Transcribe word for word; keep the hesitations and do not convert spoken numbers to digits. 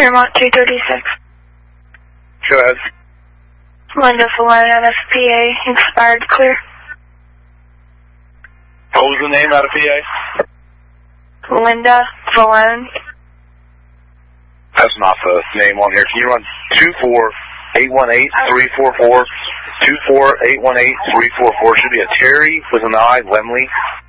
Fairmont two thirty-six. Go ahead. Linda Falone out of P A, expired clear. What was the name out of P A? Linda Falone. That's not the name on here. Can you run two four eight one eight three four four? two four eight one eight three four four. Should be a Terry with an I, Lemley.